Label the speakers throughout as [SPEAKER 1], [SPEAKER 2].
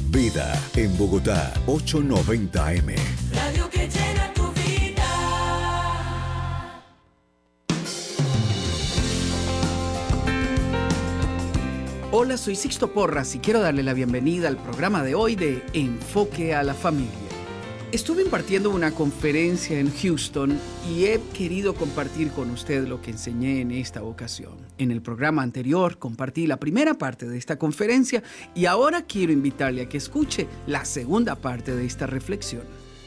[SPEAKER 1] Vida en Bogotá, 890 AM.
[SPEAKER 2] Radio que llena tu vida.
[SPEAKER 3] Hola, soy Sixto Porras y quiero darle la bienvenida al programa de hoy de Enfoque a la Familia. Estuve impartiendo una conferencia en Houston y he querido compartir con usted lo que enseñé en esta ocasión. En el programa anterior compartí la primera parte de esta conferencia y ahora quiero invitarle a que escuche la segunda parte de esta reflexión.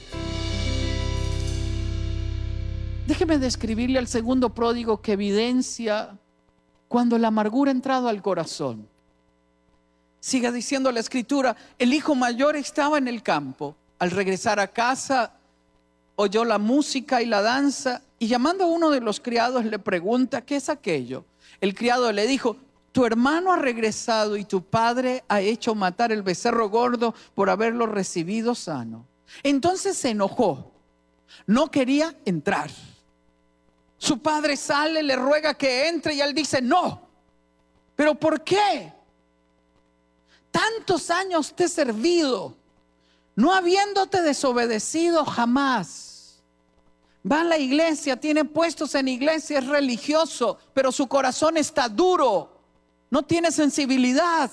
[SPEAKER 3] Déjeme describirle al segundo pródigo que evidencia cuando la amargura ha entrado al corazón. Sigue diciendo la Escritura, el hijo mayor estaba en el campo. Al regresar a casa, oyó la música y la danza y llamando a uno de los criados le pregunta, ¿qué es aquello? El criado le dijo, tu hermano ha regresado y tu padre ha hecho matar el becerro gordo por haberlo recibido sano. Entonces se enojó, no quería entrar. Su padre sale, le ruega que entre y él dice, no. ¿Pero por qué? Tantos años te he servido, no habiéndote desobedecido jamás. Va a la iglesia, tiene puestos en iglesia, es religioso, pero su corazón está duro, no tiene sensibilidad.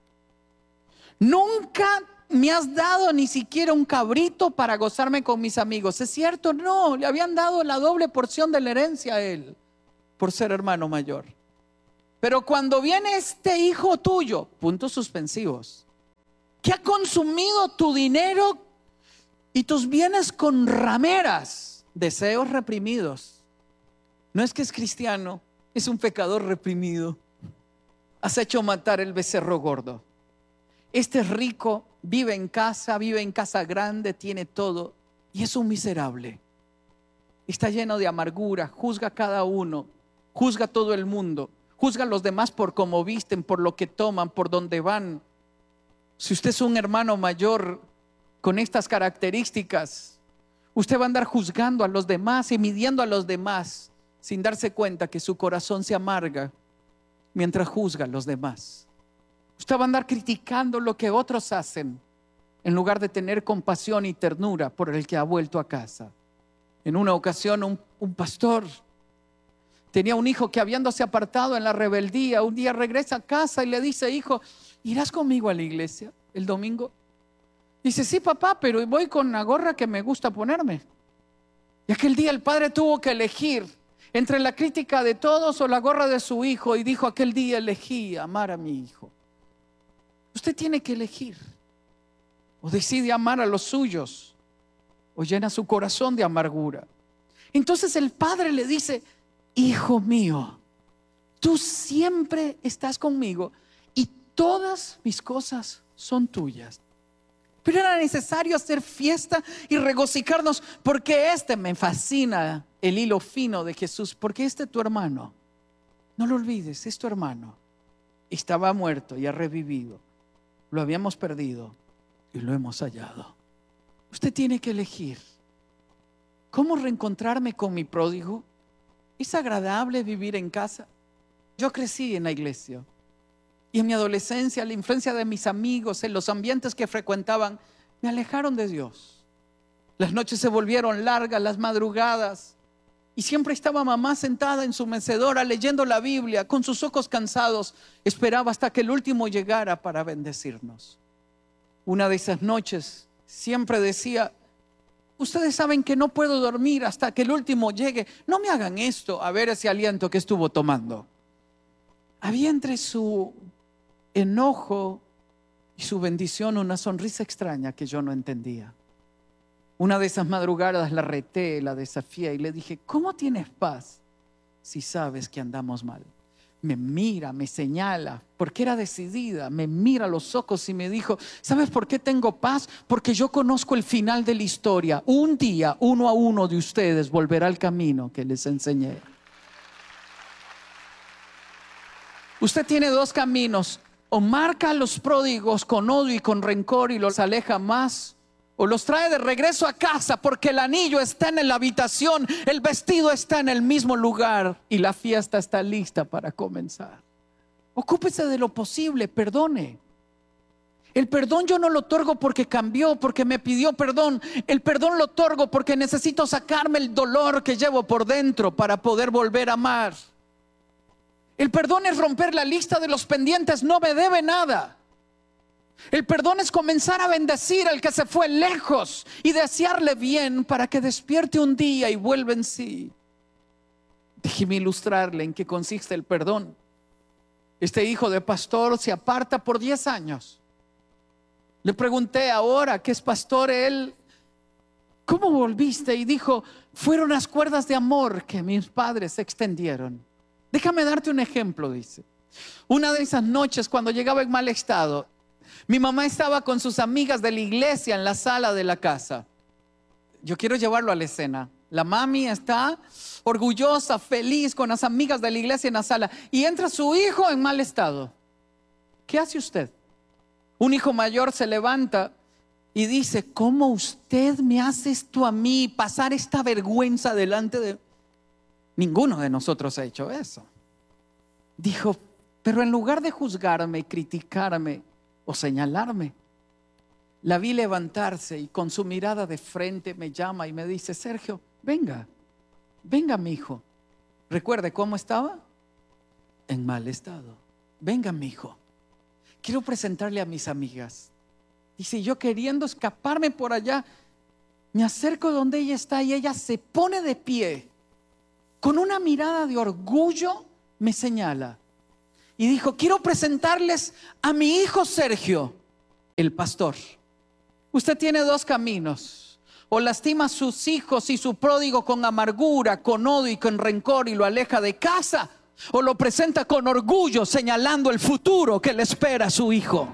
[SPEAKER 3] Nunca me has dado ni siquiera un cabrito para gozarme con mis amigos. ¿Es cierto? No, le habían dado la doble porción de la herencia a él, por ser hermano mayor. Pero cuando viene este hijo tuyo, puntos suspensivos, que ha consumido tu dinero y tus bienes con rameras, deseos reprimidos. No es que es cristiano, es un pecador reprimido. Has hecho matar el becerro gordo. Este es rico, vive en casa grande, tiene todo y es un miserable. Está lleno de amargura, juzga a cada uno, juzga a todo el mundo, juzga a los demás por cómo visten, por lo que toman, por dónde van. Si usted es un hermano mayor con estas características, usted va a andar juzgando a los demás y midiendo a los demás sin darse cuenta que su corazón se amarga mientras juzga a los demás. Usted va a andar criticando lo que otros hacen en lugar de tener compasión y ternura por el que ha vuelto a casa. En una ocasión un pastor tenía un hijo que habiéndose apartado en la rebeldía, un día regresa a casa y le dice, hijo, ¿irás conmigo a la iglesia el domingo? Dice, sí papá, pero voy con la gorra que me gusta ponerme. Y aquel día el padre tuvo que elegir entre la crítica de todos o la gorra de su hijo y dijo, aquel día elegí amar a mi hijo. Usted tiene que elegir. O decide amar a los suyos o llena su corazón de amargura. Entonces el padre le dice, hijo mío, tú siempre estás conmigo y todas mis cosas son tuyas. Pero era necesario hacer fiesta y regocijarnos porque me fascina el hilo fino de Jesús, porque tu hermano, no lo olvides, es tu hermano. Estaba muerto y ha revivido. Lo habíamos perdido y lo hemos hallado. Usted tiene que elegir. ¿Cómo reencontrarme con mi pródigo? ¿Es agradable vivir en casa? Yo crecí en la iglesia. Y en mi adolescencia, la influencia de mis amigos, en los ambientes que frecuentaban, me alejaron de Dios. Las noches se volvieron largas, las madrugadas. Y siempre estaba mamá sentada en su mecedora leyendo la Biblia, con sus ojos cansados. Esperaba hasta que el último llegara para bendecirnos. Una de esas noches siempre decía, ustedes saben que no puedo dormir hasta que el último llegue. No me hagan esto, a ver ese aliento que estuvo tomando. Había entre su enojo y su bendición una sonrisa extraña que yo no entendía. Una de esas madrugadas la reté, la desafié y le dije, ¿cómo tienes paz si sabes que andamos mal? Me mira, me señala, porque era decidida, me mira a los ojos y me dijo, ¿sabes por qué tengo paz? Porque yo conozco el final de la historia. Un día, uno a uno de ustedes volverá al camino que les enseñé. Usted tiene dos caminos: o marca a los pródigos con odio y con rencor y los aleja más, o los trae de regreso a casa porque el anillo está en la habitación, el vestido está en el mismo lugar y la fiesta está lista para comenzar. Ocúpese de lo posible, perdone. El perdón yo no lo otorgo porque cambió, porque me pidió perdón. El perdón lo otorgo porque necesito sacarme el dolor que llevo por dentro para poder volver a amar. El perdón es romper la lista de los pendientes, no me debe nada. El perdón es comenzar a bendecir al que se fue lejos y desearle bien para que despierte un día y vuelva en sí. Déjeme ilustrarle en qué consiste el perdón. Este hijo de pastor se aparta por 10 años. Le pregunté ahora que es pastor él, ¿cómo volviste? Y dijo, fueron las cuerdas de amor que mis padres extendieron. Déjame darte un ejemplo, dice. Una de esas noches cuando llegaba en mal estado, mi mamá estaba con sus amigas de la iglesia en la sala de la casa. Yo quiero llevarlo a la escena. La mami está orgullosa, feliz con las amigas de la iglesia en la sala. Y entra su hijo en mal estado. ¿Qué hace usted? Un hijo mayor se levanta y dice, ¿cómo usted me hace esto a mí? Pasar esta vergüenza delante de... Ninguno de nosotros ha hecho eso. Dijo, pero en lugar de juzgarme, criticarme o señalarme, la vi levantarse y con su mirada de frente me llama y me dice, Sergio, venga mi hijo. ¿Recuerde cómo estaba? En mal estado. Venga mi hijo. Quiero presentarle a mis amigas. Dice, yo queriendo escaparme por allá, me acerco donde ella está y ella se pone de pie. Con una mirada de orgullo me señala. Y dijo, quiero presentarles a mi hijo Sergio, el pastor. Usted tiene dos caminos. O lastima a sus hijos y su pródigo con amargura, con odio y con rencor y lo aleja de casa. O lo presenta con orgullo señalando el futuro que le espera a su hijo.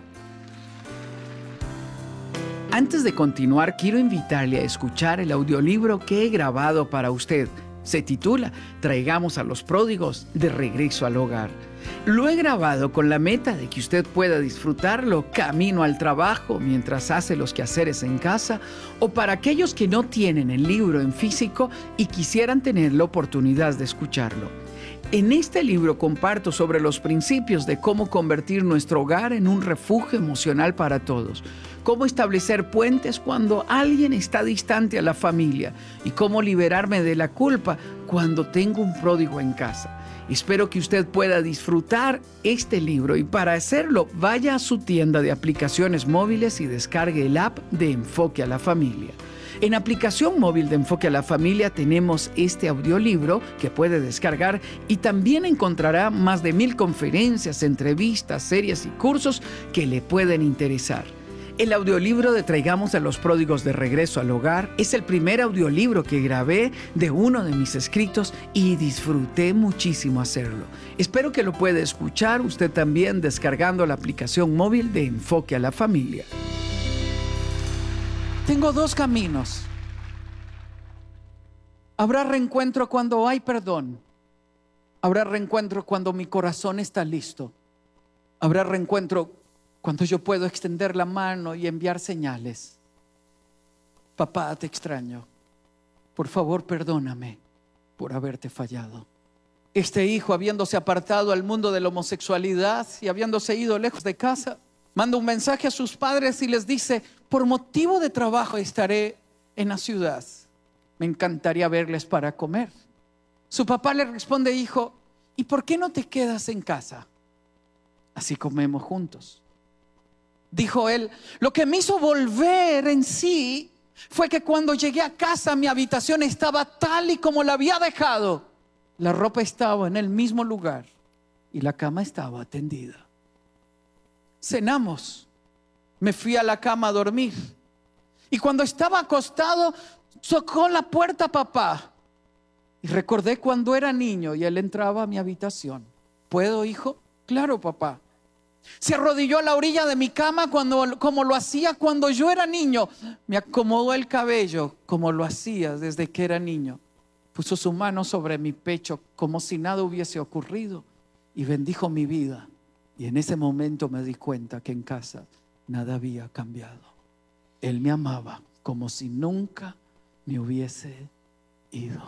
[SPEAKER 3] Antes de continuar, quiero invitarle a escuchar el audiolibro que he grabado para usted. Se titula Traigamos a los pródigos de regreso al hogar. Lo he grabado con la meta de que usted pueda disfrutarlo camino al trabajo, mientras hace los quehaceres en casa, o para aquellos que no tienen el libro en físico y quisieran tener la oportunidad de escucharlo. En este libro comparto sobre los principios de cómo convertir nuestro hogar en un refugio emocional para todos, cómo establecer puentes cuando alguien está distante a la familia y cómo liberarme de la culpa cuando tengo un pródigo en casa. Espero que usted pueda disfrutar este libro y para hacerlo vaya a su tienda de aplicaciones móviles y descargue el app de Enfoque a la Familia. En aplicación móvil de Enfoque a la Familia tenemos este audiolibro que puede descargar y también encontrará más de 1000 conferencias, entrevistas, series y cursos que le pueden interesar. El audiolibro de Traigamos a los pródigos de regreso al hogar es el primer audiolibro que grabé de uno de mis escritos y disfruté muchísimo hacerlo. Espero que lo pueda escuchar usted también descargando la aplicación móvil de Enfoque a la Familia. Tengo dos caminos. Habrá reencuentro cuando hay perdón. Habrá reencuentro cuando mi corazón está listo. Habrá reencuentro cuando yo puedo extender la mano y enviar señales. Papá, te extraño. Por favor, perdóname por haberte fallado. Este hijo, habiéndose apartado al mundo de la homosexualidad y habiéndose ido lejos de casa, manda un mensaje a sus padres y les dice, por motivo de trabajo estaré en la ciudad. Me encantaría verles para comer. Su papá le responde, hijo, ¿y por qué no te quedas en casa? Así comemos juntos. Dijo él, lo que me hizo volver en sí fue que cuando llegué a casa mi habitación estaba tal y como la había dejado. La ropa estaba en el mismo lugar y la cama estaba tendida. Cenamos, me fui a la cama a dormir y cuando estaba acostado tocó la puerta papá y recordé cuando era niño y él entraba a mi habitación. ¿Puedo, hijo? Claro, papá. Se arrodilló a la orilla de mi cama como lo hacía cuando yo era niño. Me acomodó el cabello como lo hacía desde que era niño. Puso su mano sobre mi pecho como si nada hubiese ocurrido y bendijo mi vida. Y en ese momento me di cuenta que en casa nada había cambiado. Él me amaba como si nunca me hubiese ido.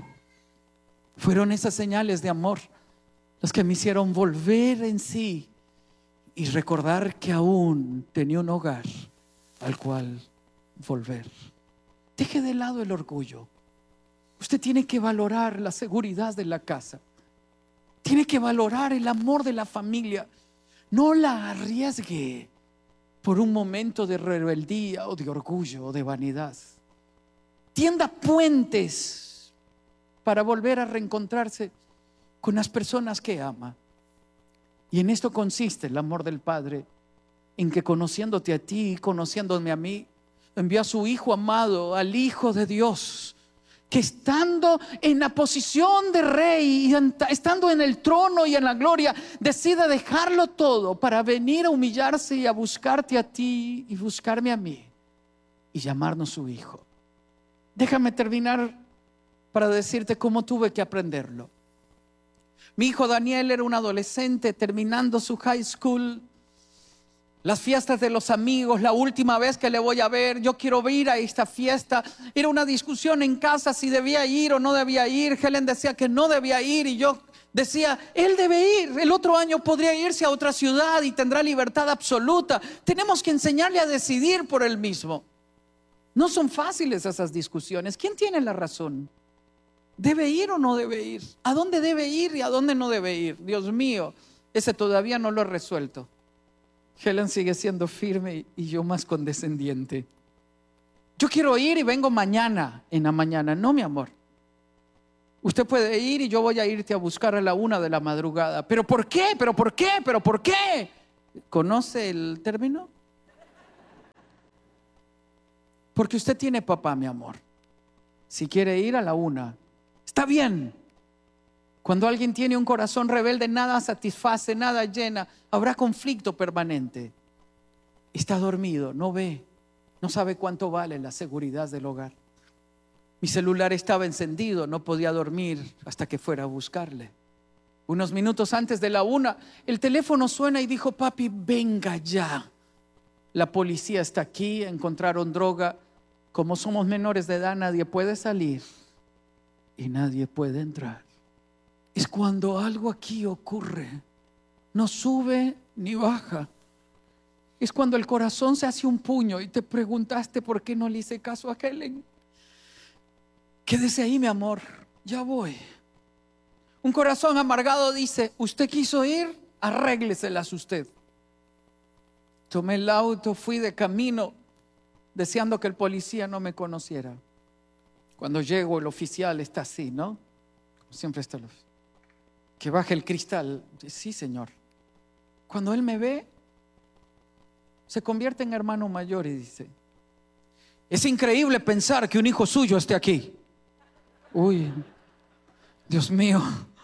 [SPEAKER 3] Fueron esas señales de amor las que me hicieron volver en sí y recordar que aún tenía un hogar al cual volver. Deje de lado el orgullo. Usted tiene que valorar la seguridad de la casa. Tiene que valorar el amor de la familia. No la arriesgue por un momento de rebeldía o de orgullo o de vanidad. Tienda puentes para volver a reencontrarse con las personas que ama. Y en esto consiste el amor del Padre, en que conociéndote a ti y conociéndome a mí, envió a su Hijo amado, al Hijo de Dios, que estando en la posición de rey y estando en el trono y en la gloria, decide dejarlo todo para venir a humillarse y a buscarte a ti y buscarme a mí y llamarnos su Hijo. Déjame terminar para decirte cómo tuve que aprenderlo. Mi hijo Daniel era un adolescente terminando su high school. Las fiestas de los amigos, la última vez que le voy a ver, yo quiero ir a esta fiesta. Era una discusión en casa si debía ir o no debía ir. Helen decía que no debía ir y yo decía, él debe ir. El otro año podría irse a otra ciudad y tendrá libertad absoluta. Tenemos que enseñarle a decidir por él mismo. No son fáciles esas discusiones. ¿Quién tiene la razón? ¿Debe ir o no debe ir? ¿A dónde debe ir y a dónde no debe ir? Dios mío, ese todavía no lo he resuelto. Helen sigue siendo firme y yo más condescendiente. Yo quiero ir y vengo mañana, en la mañana. No, mi amor. Usted puede ir y yo voy a irte a buscar a la 1 de la madrugada. ¿Pero por qué? ¿Pero por qué? ¿Pero por qué? ¿Conoce el término? Porque usted tiene papá, mi amor. Si quiere ir a la 1, está bien. Cuando alguien tiene un corazón rebelde, nada satisface, nada llena. Habrá conflicto permanente. Está dormido, no ve, no sabe cuánto vale la seguridad del hogar. Mi celular estaba encendido, no podía dormir hasta que fuera a buscarle. Unos minutos antes de la 1, el teléfono suena y dijo, papi, venga ya. La policía está aquí, encontraron droga. Como somos menores de edad, nadie puede salir y nadie puede entrar. Es cuando algo aquí ocurre, no sube ni baja. Es cuando el corazón se hace un puño y te preguntaste por qué no le hice caso a Helen. Quédese ahí, mi amor, ya voy. Un corazón amargado dice, usted quiso ir, arrégleselas usted. Tomé el auto, fui de camino, deseando que el policía no me conociera. Cuando llego, el oficial está así, ¿no? Como siempre está el oficial. Que baje el cristal. Sí, señor. Cuando él me ve, se convierte en hermano mayor y dice, es increíble pensar que un hijo suyo esté aquí. Uy, Dios mío,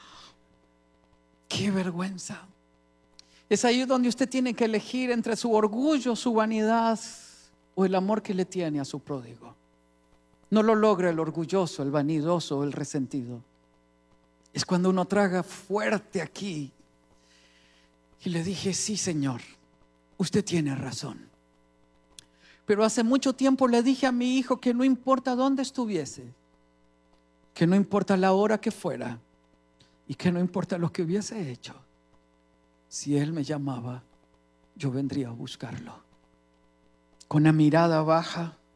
[SPEAKER 3] qué vergüenza. Es ahí donde usted tiene que elegir entre su orgullo, su vanidad o el amor que le tiene a su pródigo. No lo logra el orgulloso, el vanidoso o el resentido. Es cuando uno traga fuerte aquí. Y le dije, sí, Señor, usted tiene razón. Pero hace mucho tiempo le dije a mi hijo que no importa dónde estuviese, que no importa la hora que fuera y que no importa lo que hubiese hecho, si él me llamaba, yo vendría a buscarlo. Con la mirada baja,